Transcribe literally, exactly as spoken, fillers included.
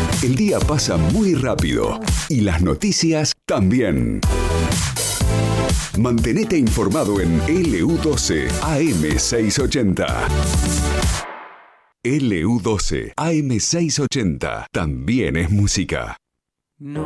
El día pasa muy rápido y las noticias también. Mantenete informado en L U doce A M seiscientos ochenta. L U doce A M seiscientos ochenta también es música. No